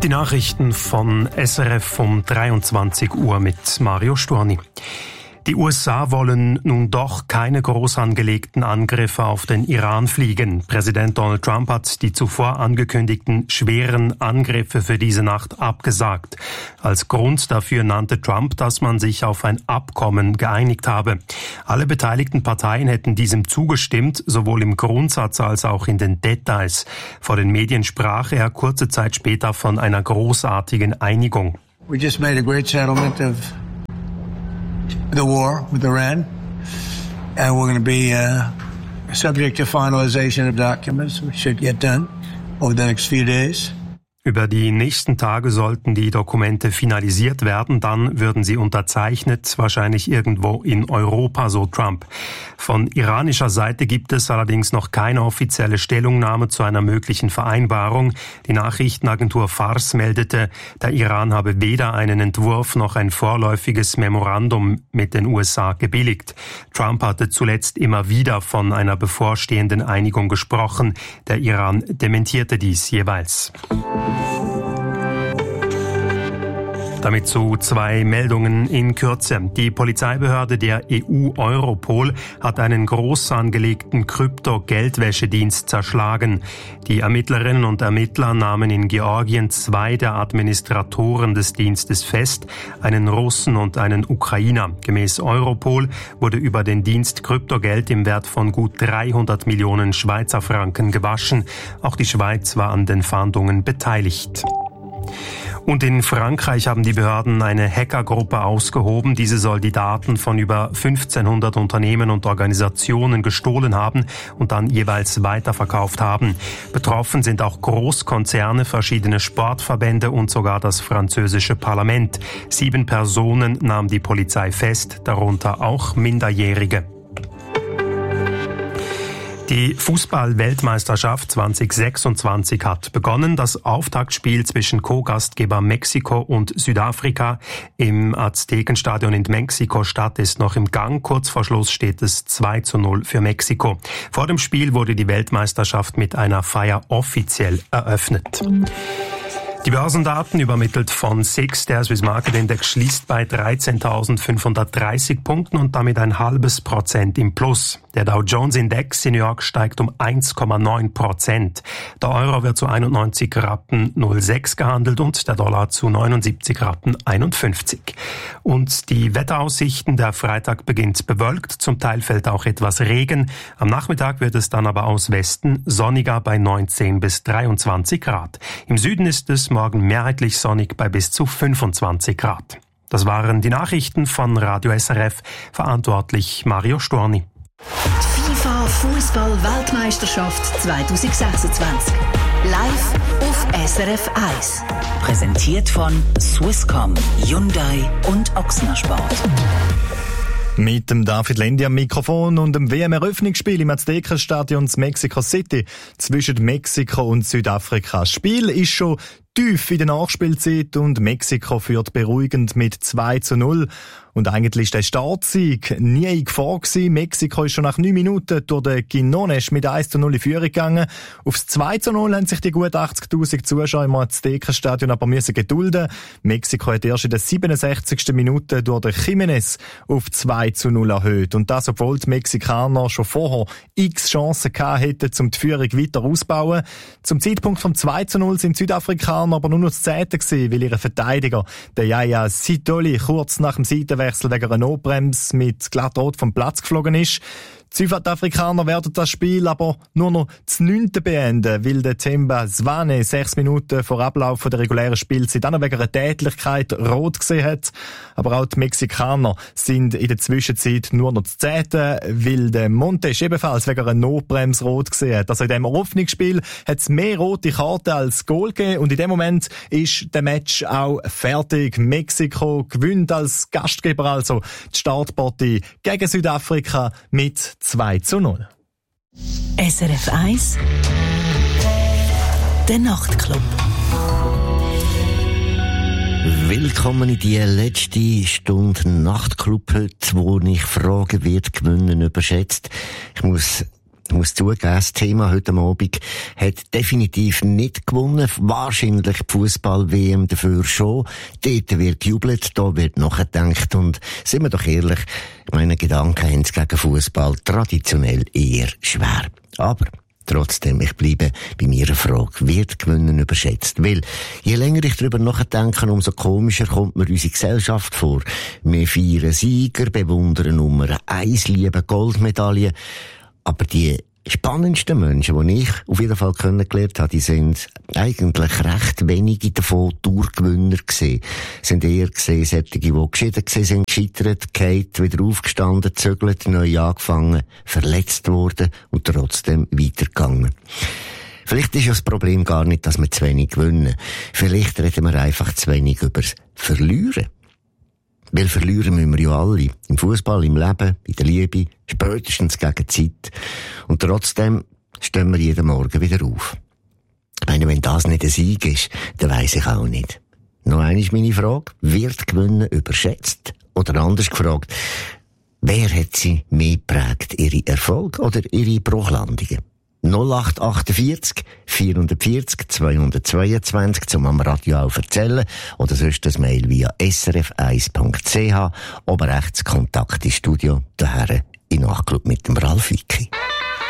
Die Nachrichten von SRF um 23 Uhr mit Mario Storni. Die USA wollen nun doch keine groß angelegten Angriffe auf den Iran fliegen. Präsident Donald Trump hat die zuvor angekündigten schweren Angriffe für diese Nacht abgesagt. Als Grund dafür nannte Trump, dass man sich auf ein Abkommen geeinigt habe. Alle beteiligten Parteien hätten diesem zugestimmt, sowohl im Grundsatz als auch in den Details. Vor den Medien sprach er kurze Zeit später von einer großartigen Einigung. We just made a great settlement of the war with Iran, and we're going to be subject to finalization of documents, which should get done over the next few days. Über die nächsten Tage sollten die Dokumente finalisiert werden, dann würden sie unterzeichnet, wahrscheinlich irgendwo in Europa, so Trump. Von iranischer Seite gibt es allerdings noch keine offizielle Stellungnahme zu einer möglichen Vereinbarung. Die Nachrichtenagentur Fars meldete, der Iran habe weder einen Entwurf noch ein vorläufiges Memorandum mit den USA gebilligt. Trump hatte zuletzt immer wieder von einer bevorstehenden Einigung gesprochen. Der Iran dementierte dies jeweils. Damit zu zwei Meldungen in Kürze. Die Polizeibehörde der EU Europol hat einen groß angelegten Krypto-Geldwäschedienst zerschlagen. Die Ermittlerinnen und Ermittler nahmen in Georgien zwei der Administratoren des Dienstes fest, einen Russen und einen Ukrainer. Gemäß Europol wurde über den Dienst Kryptogeld im Wert von gut 300 Millionen Schweizer Franken gewaschen. Auch die Schweiz war an den Fahndungen beteiligt. Und in Frankreich haben die Behörden eine Hackergruppe ausgehoben. Diese soll die Daten von über 1500 Unternehmen und Organisationen gestohlen haben und dann jeweils weiterverkauft haben. Betroffen sind auch Großkonzerne, verschiedene Sportverbände und sogar das französische Parlament. 7 Personen nahm die Polizei fest, darunter auch Minderjährige. Die Fußball-Weltmeisterschaft 2026 hat begonnen. Das Auftaktspiel zwischen Co-Gastgeber Mexiko und Südafrika im Aztekenstadion in Mexiko-Stadt ist noch im Gang. Kurz vor Schluss steht es 2:0 für Mexiko. Vor dem Spiel wurde die Weltmeisterschaft mit einer Feier offiziell eröffnet. Die Börsendaten übermittelt von SIX. Der Swiss Market Index schließt bei 13.530 Punkten und damit 0,5% im Plus. Der Dow Jones Index in New York steigt um 1,9%. Der Euro wird zu 91,06 gehandelt und der Dollar zu 79,51. Und die Wetteraussichten, der Freitag beginnt bewölkt, zum Teil fällt auch etwas Regen. Am Nachmittag wird es dann aber aus Westen sonniger bei 19 bis 23 Grad. Im Süden ist es morgen mehrheitlich sonnig bei bis zu 25 Grad. Das waren die Nachrichten von Radio SRF, verantwortlich Mario Storni. Die FIFA-Fußball-Weltmeisterschaft 2026. Live auf SRF 1. Präsentiert von Swisscom, Hyundai und Ochsner Sport. Mit dem David Lendi am Mikrofon und dem WM-Eröffnungsspiel im Aztekenstadion Mexico City zwischen Mexiko und Südafrika. Das Spiel ist schon tief in der Nachspielzeit und Mexiko führt beruhigend mit 2:0. Und eigentlich war der Startsieg nie in Gefahr gewesen. Mexiko ist schon nach 9 Minuten durch den Quinones mit 1:0 in Führung gegangen. Aufs 2:0 haben sich die gut 80.000 Zuschauer im Aztekenstadion aber müssen gedulden. Mexiko hat erst in der 67. Minute durch den Jiménez auf 2:0 erhöht. Und das, obwohl die Mexikaner schon vorher x Chancen gehabt hätten, um die Führung weiter auszubauen. Zum Zeitpunkt vom 2:0 sind die Südafrikaner aber nur noch das 10. gewesen, weil ihre Verteidiger, der Yaya Sitoli, kurz nach dem Seitenwechsel wegen einer Notbremse mit glattrot vom Platz geflogen ist. Die Südafrikaner werden das Spiel aber nur noch zu 9. beenden, weil der Themba Zwane 6 Minuten vor Ablauf der regulären Spielzeit dann wegen einer Tätlichkeit rot gesehen hat. Aber auch die Mexikaner sind in der Zwischenzeit nur noch zu 10., weil der Montes ebenfalls wegen einer Notbremse rot gesehen hat. Also in diesem Eröffnungsspiel hat es mehr rote Karten als Goal gegeben und in dem Moment ist der Match auch fertig. Mexiko gewinnt als Gastgeber also die Startpartie gegen Südafrika mit 2:0. SRF 1 Der Nachtclub. Willkommen in die letzte Stunde Nachtclub heute, wo ich Fragen wird gewinnen überschätzt. Ich muss Ich muss zugeben, das Thema heute Abend hat definitiv nicht gewonnen. Wahrscheinlich die Fußball-WM dafür schon. Dort wird gejubelt, da wird nachgedacht. Und sind wir doch ehrlich, meine Gedanken haben es gegen Fußball traditionell eher schwer. Aber trotzdem, ich bleibe bei meiner Frage, wird Gewinnen überschätzt? Weil, je länger ich darüber nachdenke, umso komischer kommt mir unsere Gesellschaft vor. Wir feiern Sieger, bewundern Nummer 1, lieben Goldmedaillen. Aber die spannendsten Menschen, die ich auf jeden Fall kennengelernt habe, die sind eigentlich recht wenige davon Tourgewinner gewesen. Sind eher gesehen, solche, die geschieden sind, gescheitert, gehalten, wieder aufgestanden, zögert, neu angefangen, verletzt worden und trotzdem weitergegangen. Vielleicht ist ja das Problem gar nicht, dass wir zu wenig gewinnen. Vielleicht reden wir einfach zu wenig über das Verlieren. Weil verlieren müssen wir ja alle. Im Fußball, im Leben, in der Liebe, spätestens gegen die Zeit. Und trotzdem stehen wir jeden Morgen wieder auf. Ich meine, wenn das nicht ein Sieg ist, dann weiss ich auch nicht. Noch einmal ist meine Frage, wird Gewinnen überschätzt? Oder anders gefragt, wer hat sie mehr geprägt? Ihre Erfolge oder ihre Bruchlandungen? 0848 440 222 zum am Radio auch erzählen oder sonst das Mail via srf1.ch oben rechts Kontakt ins Studio daher in Nachklub mit dem Ralf Wicki.